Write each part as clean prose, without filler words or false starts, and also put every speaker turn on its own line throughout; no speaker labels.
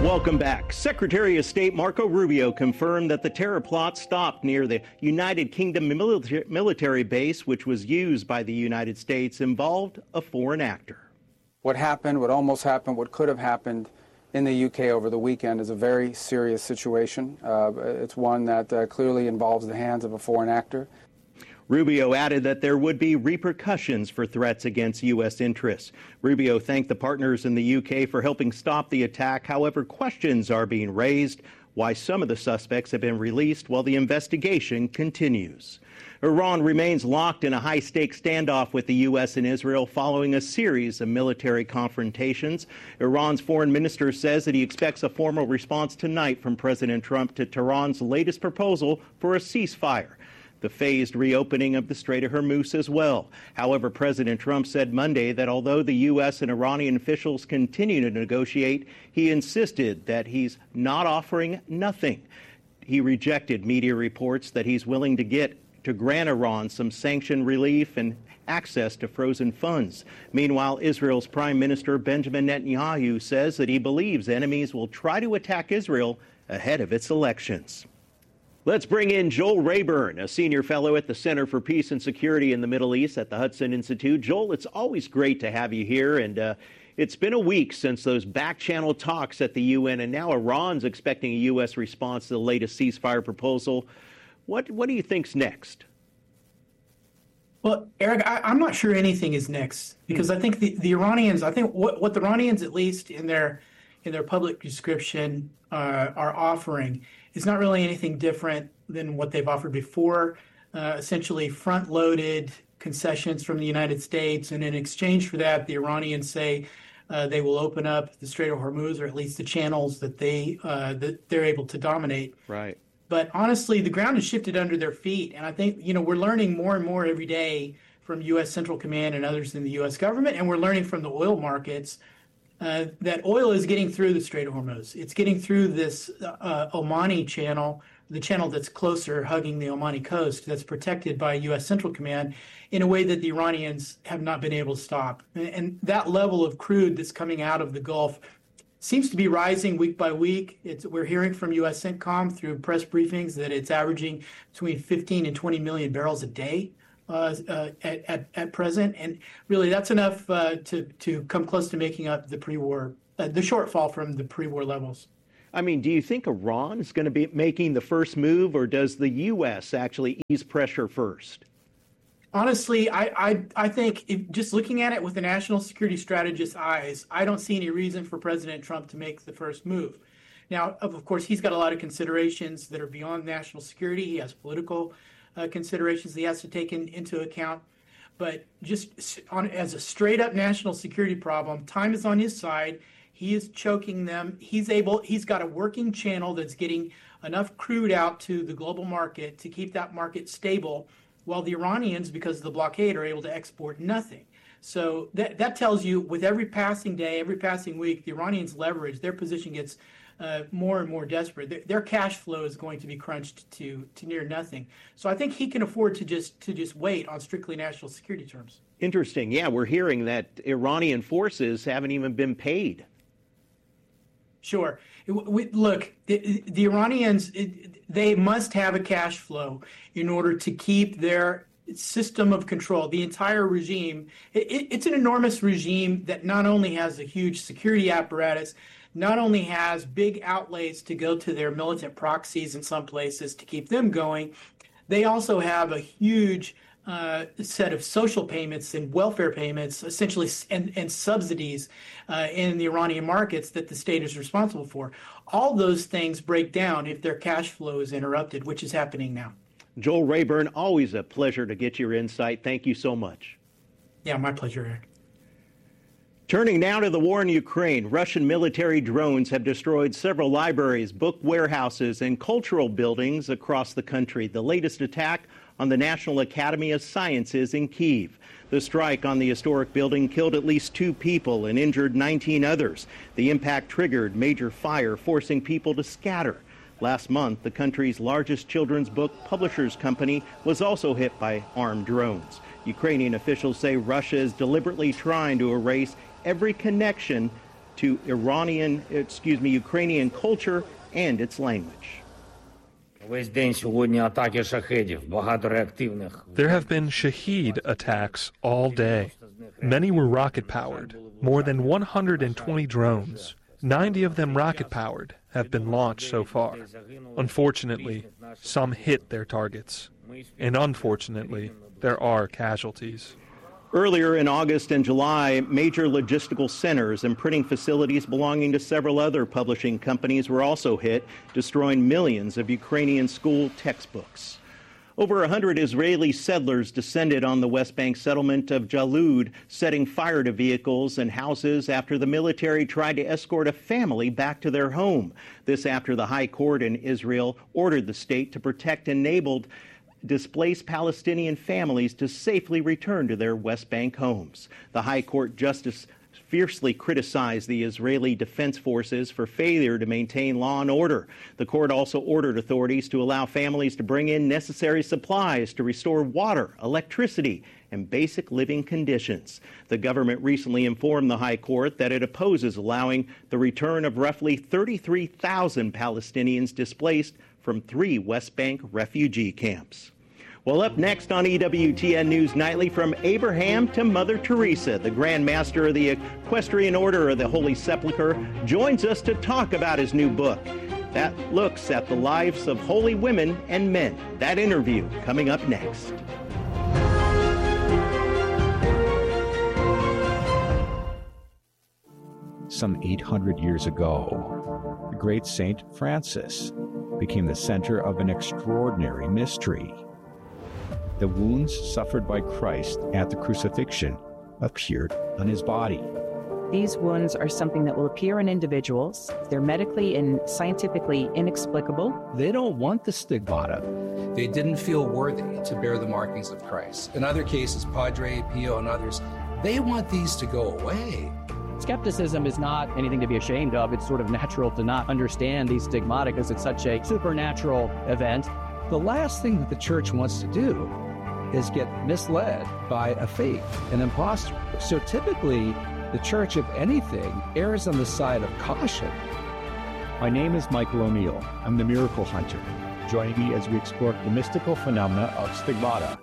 Welcome back. Secretary of State Marco Rubio confirmed that the terror plot stopped near the United Kingdom military base, which was used by the United States, involved a foreign actor.
What happened, what almost happened, what could have happened in the UK over the weekend is a very serious situation. It's one that clearly involves the hands of a foreign actor.
Rubio added that there would be repercussions for threats against U.S. interests. Rubio thanked the partners in the UK for helping stop the attack. However, questions are being raised why some of the suspects have been released while the investigation continues. Iran remains locked in a high-stakes standoff with the U.S. and Israel following a series of military confrontations. Iran's foreign minister says that he expects a formal response tonight from President Trump to Tehran's latest proposal for a ceasefire, the phased reopening of the Strait of Hormuz as well. However, President Trump said Monday that although the U.S. and Iranian officials continue to negotiate, he insisted that he's not offering nothing. He rejected media reports that he's willing to grant Iran some sanction relief and access to frozen funds. Meanwhile, Israel's Prime Minister Benjamin Netanyahu says that he believes enemies will try to attack Israel ahead of its elections. Let's bring in Joel Rayburn, a senior fellow at the Center for Peace and Security in the Middle East at the Hudson Institute. Joel, it's always great to have you here, and it's been a week since those back-channel talks at the UN, and now Iran's expecting a U.S. response to the latest ceasefire proposal. What do you think's next?
Well, Eric, I'm not sure anything is next, because I think the Iranians, I think what the Iranians, at least in their public description, are offering is not really anything different than what they've offered before, essentially front-loaded concessions from the United States. And in exchange for that, the Iranians say they will open up the Strait of Hormuz, or at least the channels that they're able to dominate.
Right.
But honestly, the ground has shifted under their feet. And I think, we're learning more and more every day from U.S. Central Command and others in the U.S. government. And we're learning from the oil markets that oil is getting through the Strait of Hormuz. It's getting through this Omani channel, the channel that's closer, hugging the Omani coast, that's protected by U.S. Central Command in a way that the Iranians have not been able to stop. And that level of crude that's coming out of the Gulf seems to be rising week by week. We're hearing from U.S. CENTCOM through press briefings that it's averaging between 15 and 20 million barrels a day at present, and really that's enough to come close to making up the pre-war, the shortfall from the pre-war levels.
I mean, do you think Iran is going to be making the first move, or does the U.S. actually ease pressure first?
Honestly, I think just looking at it with the national security strategist's eyes, I don't see any reason for President Trump to make the first move. Now, of course, he's got a lot of considerations that are beyond national security. He has political considerations he has to take into account. But just as a straight-up national security problem, time is on his side. He is choking them. He's got a working channel that's getting enough crude out to the global market to keep that market stable, while the Iranians, because of the blockade, are able to export nothing. So that tells you with every passing day, every passing week, the Iranians leverage, their position gets more and more desperate. Their cash flow is going to be crunched to near nothing. So I think he can afford to just wait on strictly national security terms.
Interesting. Yeah, we're hearing that Iranian forces haven't even been paid.
Sure. Look, the Iranians, they must have a cash flow in order to keep their system of control. The entire regime, it's an enormous regime that not only has a huge security apparatus, not only has big outlays to go to their militant proxies in some places to keep them going, they also have a huge set of social payments and welfare payments, essentially, and subsidies in the Iranian markets that the state is responsible for. All those things break down if their cash flow is interrupted, which is happening now.
Joel Rayburn, always a pleasure to get your insight. Thank you so much.
Yeah, my pleasure, Eric.
Turning now to the war in Ukraine, Russian military drones have destroyed several libraries, book warehouses, and cultural buildings across the country. The latest attack on the National Academy of Sciences in Kyiv. The strike on the historic building killed at least 2 people and injured 19 others. The impact triggered major fire, forcing people to scatter. Last month, the country's largest children's book publishers company was also hit by armed drones. Ukrainian officials say Russia is deliberately trying to erase every connection to Ukrainian culture and its language.
There have been Shahed attacks all day. Many were rocket-powered. More than 120 drones, 90 of them rocket-powered, have been launched so far. Unfortunately, some hit their targets. And unfortunately, there are casualties.
Earlier in August and July, major logistical centers and printing facilities belonging to several other publishing companies were also hit, destroying millions of Ukrainian school textbooks. Over 100 Israeli settlers descended on the West Bank settlement of Jalud, setting fire to vehicles and houses after the military tried to escort a family back to their home. This after the High Court in Israel ordered the state to protect enabled displaced Palestinian families to safely return to their West Bank homes. The High Court justice fiercely criticized the Israeli Defense Forces for failure to maintain law and order. The court also ordered authorities to allow families to bring in necessary supplies to restore water, electricity, and basic living conditions. The government recently informed the High Court that it opposes allowing the return of roughly 33,000 Palestinians displaced from 3 West Bank refugee camps. Well, up next on EWTN News Nightly, from Abraham to Mother Teresa, the Grand Master of the Equestrian Order of the Holy Sepulchre joins us to talk about his new book that looks at the lives of holy women and men. That interview coming up next.
Some 800 years ago, the great Saint Francis became the center of an extraordinary mystery. The wounds suffered by Christ at the crucifixion appeared on his body.
These wounds are something that will appear in individuals. They're medically and scientifically inexplicable.
They don't want the stigmata.
They didn't feel worthy to bear the markings of Christ. In other cases, Padre Pio and others, they want these to go away.
Skepticism is not anything to be ashamed of. It's sort of natural to not understand these stigmata because it's such a supernatural event.
The last thing that the church wants to do is get misled by a fake, an imposter. So typically, the church, if anything, errs on the side of caution.
My name is Michael O'Neill. I'm the Miracle Hunter. Join me as we explore the mystical phenomena of stigmata.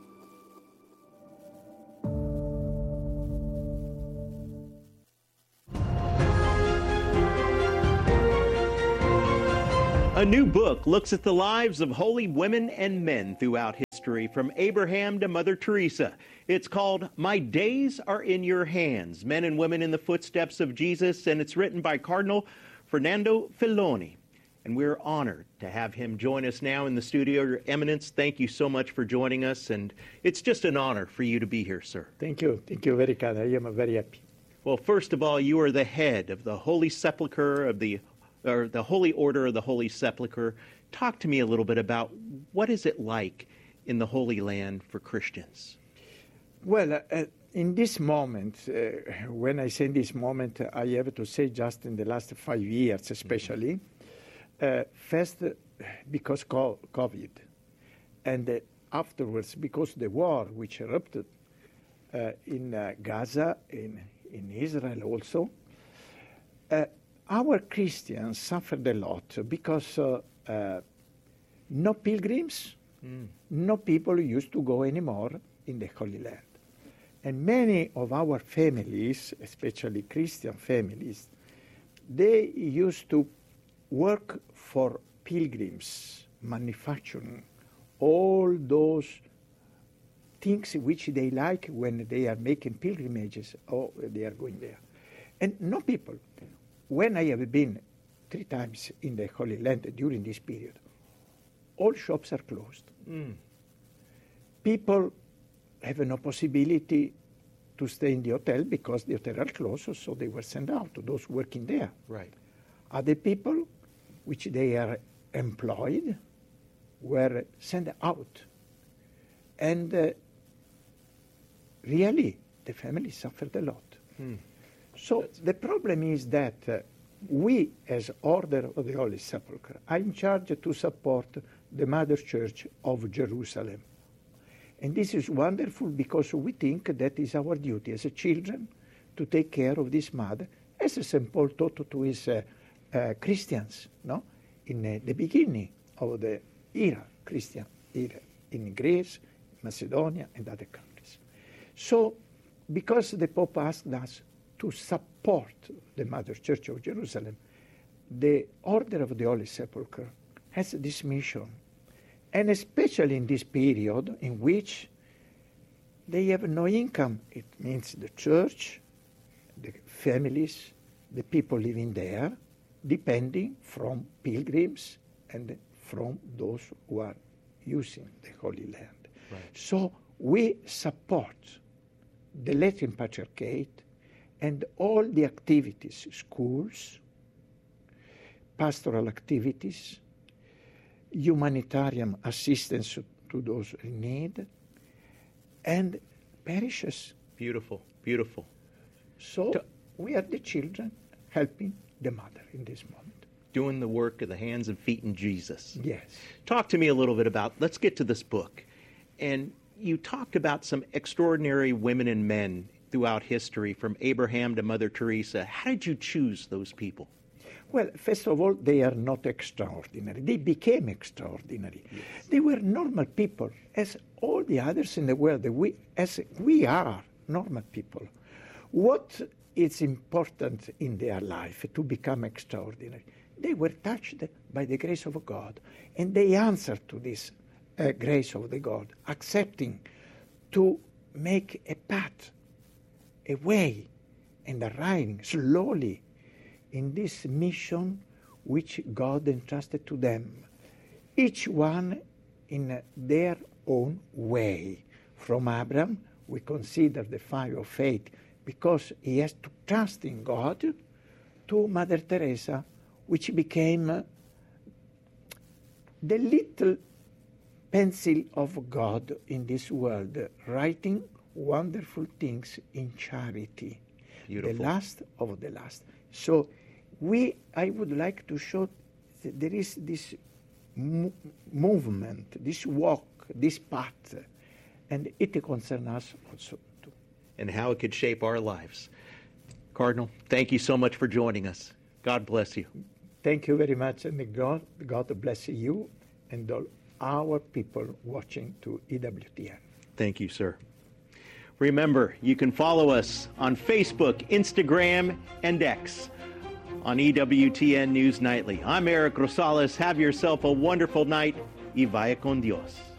A new book looks at the lives of holy women and men throughout history, from Abraham to Mother Teresa. It's called My Days Are in Your Hands, Men and Women in the Footsteps of Jesus, and it's written by Cardinal Fernando Filoni. And we're honored to have him join us now in the studio. Your Eminence, thank you so much for joining us, and it's just an honor for you to be here, sir.
Thank you. Thank you very kind. I am very happy.
Well, first of all, you are the head of the Holy Sepulchre of the Holy Order of the Holy Sepulchre. Talk to me a little bit about what is it like in the Holy Land for Christians?
Well, in this moment, when I say this moment, I have to say just in the last 5 years especially, first because COVID, and afterwards because the war which erupted in Gaza, in Israel also, our Christians suffered a lot because no pilgrims, no people used to go anymore in the Holy Land. And many of our families, especially Christian families, they used to work for pilgrims, manufacturing all those things which they like when they are making pilgrimages or they are going there. And no people. When I have been 3 times in the Holy Land during this period, all shops are closed. People have no possibility to stay in the hotel because the hotel are closed, so they were sent out to those working there.
Right.
Other people, which they are employed, were sent out. And really, the family suffered a lot. So the problem is that we, as Order of the Holy Sepulchre, are in charge to support the Mother Church of Jerusalem. And this is wonderful because we think that is our duty as children to take care of this mother as St. Paul taught to his Christians, no, in the beginning of the Christian era, in Greece, Macedonia, and other countries. So, because the Pope asked us to support the Mother Church of Jerusalem, the Order of the Holy Sepulchre has this mission, and especially in this period in which they have no income. It means the church, the families, the people living there, depending from pilgrims and from those who are using the Holy Land. Right. So we support the Latin Patriarchate and all the activities, schools, pastoral activities, humanitarian assistance to those in need, and parishes.
Beautiful, beautiful.
So we are the children helping the mother in this moment.
Doing the work of the hands and feet in Jesus.
Yes.
Talk to me a little bit about, let's get to this book. And you talked about some extraordinary women and men throughout history, from Abraham to Mother Teresa. How did you choose those people?
Well, first of all, they are not extraordinary. They became extraordinary. Yes. They were normal people, as all the others in the world, as we are normal people. What is important in their life to become extraordinary? They were touched by the grace of God, and they answered to this grace of the God, accepting to make a path, a way, and arriving slowly in this mission which God entrusted to them, each one in their own way. From Abraham, we consider the fire of faith because he has to trust in God, to Mother Teresa, which became the little pencil of God in this world, writing wonderful things in charity. Beautiful. The last of the last. So I would like to show that there is this movement, this walk, this path, and it concerns us also too.
And how it could shape our lives. Cardinal, thank you so much for joining us. God bless you.
Thank you very much, and God bless you and all our people watching to EWTN.
Thank you, sir. Remember, you can follow us on Facebook, Instagram, and X on EWTN News Nightly. I'm Eric Rosales. Have yourself a wonderful night y vaya con Dios.